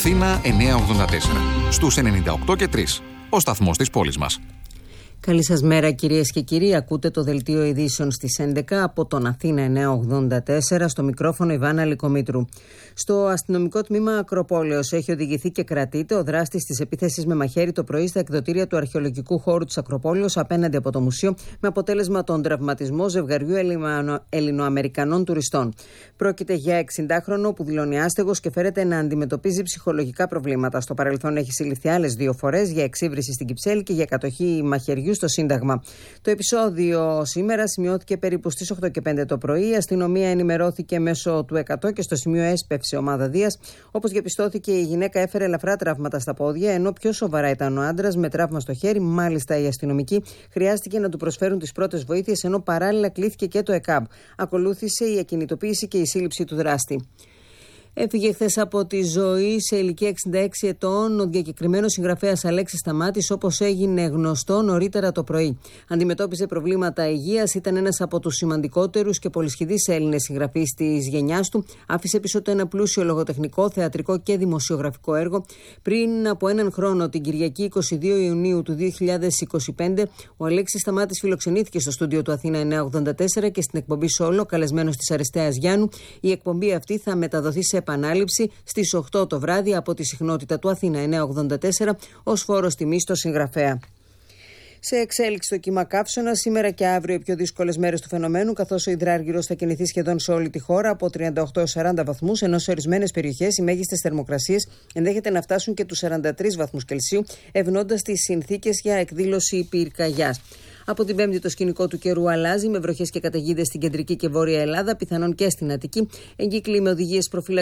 Αθήνα 984. Στους 98 και 3. Ο σταθμός της πόλης μας. Καλή σας μέρα κυρίες και κύριοι. Ακούτε το δελτίο ειδήσεων στις 11 από τον Αθήνα 984, στο μικρόφωνο Ιβάνα Λικομήτρου. Στο αστυνομικό τμήμα Ακροπόλεως έχει οδηγηθεί και κρατείται ο δράστης της επίθεσης με μαχαίρι το πρωί στα εκδοτήρια του αρχαιολογικού χώρου της Ακροπόλεως απέναντι από το μουσείο, με αποτέλεσμα τον τραυματισμό ζευγαριού Ελληνοαμερικανών τουριστών. Πρόκειται για 60χρονο που δηλώνει άστεγος και φέρεται να αντιμετωπίζει ψυχολογικά προβλήματα. Στο παρελθόν έχει συλληφθεί άλλες 2 φορές για εξύβριση στην Κυψέλη και για κατοχή μαχαιριού στο Σύνταγμα. Το επεισόδιο σήμερα σημειώθηκε περίπου στις 8 και 5 το πρωί. Η αστυνομία ενημερώθηκε μέσω του 100 και στο σημείο έσπευσε ομάδα Δίας. Όπως διαπιστώθηκε, η γυναίκα έφερε ελαφρά τραύματα στα πόδια, ενώ πιο σοβαρά ήταν ο άντρας με τραύμα στο χέρι. Μάλιστα, οι αστυνομικοί χρειάστηκε να του προσφέρουν τις πρώτες βοήθειες, ενώ παράλληλα κλήθηκε και το ΕΚΑΜ. Ακολούθησε η ακινητοποίηση και η σύλληψη του δράστη. Έφυγε χθες από τη ζωή σε ηλικία 66 ετών ο διακεκριμένος συγγραφέας Αλέξης Σταμάτης, όπως έγινε γνωστό νωρίτερα το πρωί. Αντιμετώπιζε προβλήματα υγείας, ήταν ένας από τους σημαντικότερους και πολυσχηδείς Έλληνες συγγραφείς της γενιάς του. Άφησε πίσω του ένα πλούσιο λογοτεχνικό, θεατρικό και δημοσιογραφικό έργο. Πριν από έναν χρόνο, την Κυριακή 22 Ιουνίου του 2025, ο Αλέξης Σταμάτης φιλοξενήθηκε στο στούντιο του Αθήνα 984 και στην εκπομπή Σόλο, καλεσμένος της Αριστείας Γιάννου. Η εκπομπή αυτή θα μεταδοθεί σε επανάληψη στις 8 το βράδυ από τη συχνότητα του Αθήνα 984 ως φόρος τιμής στο συγγραφέα. Σε εξέλιξη το κύμα καύσωνα, σήμερα και αύριο οι πιο δύσκολες μέρες του φαινομένου, καθώς ο υδράργυρος θα κινηθεί σχεδόν σε όλη τη χώρα από 38 έως 40 βαθμούς, ενώ σε ορισμένες περιοχές οι μέγιστες θερμοκρασίες ενδέχεται να φτάσουν και τους 43 βαθμούς Κελσίου, ευνοώντας τις συνθήκες για εκδήλωση πυρκαγιάς. Από την Πέμπτη το σκηνικό του καιρού αλλάζει, με βροχές και καταιγίδες στην κεντρική και βόρεια Ελλάδα, πιθανόν και στην Αττική. Εγκύκλοι με οδηγίες προφύλαξης